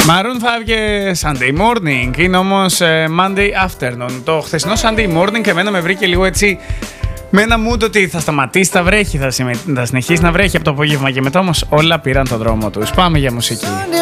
Maroon 5 και Sunday Morning. Είναι όμως Monday Afternoon. Το χθεσινό Sunday Morning και εμένα με βρήκε λίγο έτσι με ένα mood ότι θα σταματήσει, θα βρέχει, θα συνεχίσει να βρέχει από το απόγευμα και μετά όμως όλα πήραν τον δρόμο τους. Πάμε για μουσική.